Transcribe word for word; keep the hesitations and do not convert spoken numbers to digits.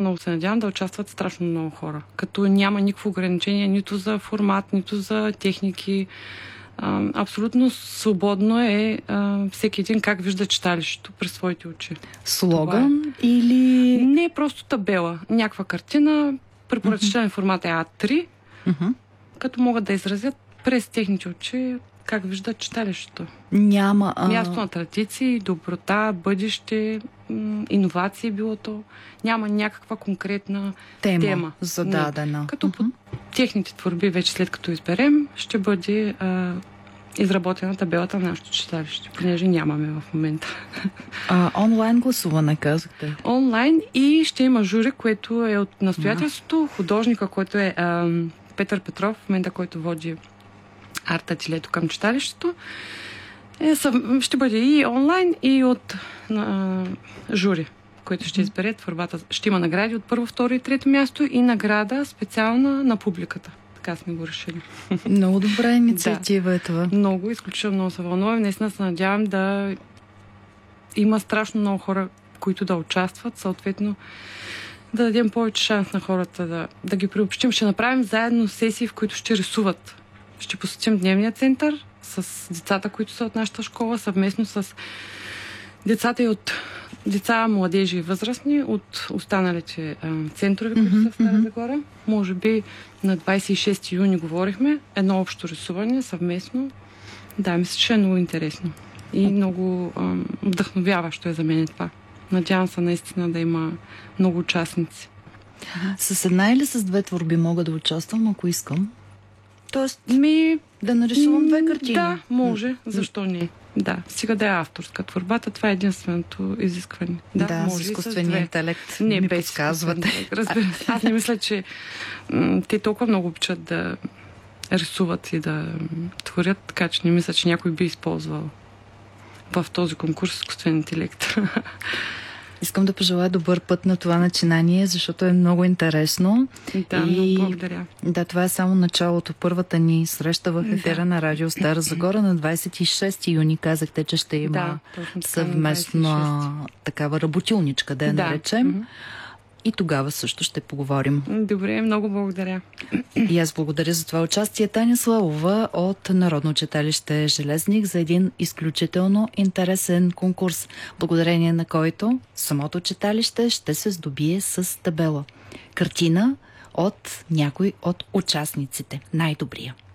много се надявам да участват страшно много хора. Като няма никакво ограничение нито за формат, нито за техники. А, абсолютно свободно е а, всеки един как вижда читалището през своите очи. Слоган е. Или... Не е просто табела. Някаква картина, препоръчителен uh-huh. формат е А три, uh-huh. като могат да изразят през техните очи как виждат читалището. Няма... А... Място на традиции, доброта, бъдеще, м- иновации било то. Няма някаква конкретна тема, тема. зададена. Не. Като uh-huh. по техните творби, вече след като изберем, ще бъде а, изработена табелата на нашето читалище, понеже нямаме в момента. А, онлайн гласуване, казахте? Онлайн и ще има жури, което е от настоятелството, художника, който е а, Петър Петров, в момента, който води арт-ателието към читалището. Е, съв... Ще бъде и онлайн, и от а, жури, който ще избере творбата. Ще има награди от първо, второ и трето място и награда специална на публиката. Така сме го решили. Много добра инициатива да. е това. Много, изключително много се вълнувам. Наистина се надявам да има страшно много хора, които да участват, съответно да дадем повече шанс на хората да, да ги приобщим. Ще направим заедно сесии, в които ще рисуват. Ще посетим дневния център с децата, които са от нашата школа, съвместно с децата и от деца, младежи и възрастни от останалите а, центрове, които mm-hmm, са в Стара Загора. Mm-hmm. Може би на двадесет и шести юни говорихме едно общо рисуване съвместно. Да, мисля, че е много интересно и много а, вдъхновяващо е за мен това. Надявам се наистина да има много участници. С една или с две творби мога да участвам, ако искам? Тоест, ми, да нарисувам две картини? Да, може. Защо не? Да, сега да е авторска творбата, това е единственото изискване. Да, да може с изкуствения интелект не, ми без подсказвате. Разбира се. Аз не мисля, че м- те толкова много обичат да рисуват и да творят, така че не мисля, че някой би използвал в този конкурс изкуствен интелект. Искам да пожелая добър път на това начинание, защото е много интересно. Да, и... много благодаря. Да, това е само началото. Първата ни среща в ефира да. на Радио Стара Загора на двадесет и шести юни. Казахте, че ще има да, съвместна такава работилничка, да я да. наречем. Mm-hmm. И тогава също ще поговорим. Добре, много благодаря. И аз благодаря за това участие. Таня Славова от Народно читалище Железник за един изключително интересен конкурс, благодарение на който самото читалище ще се здобие с табела. Картина от някой от участниците. Най-добрия.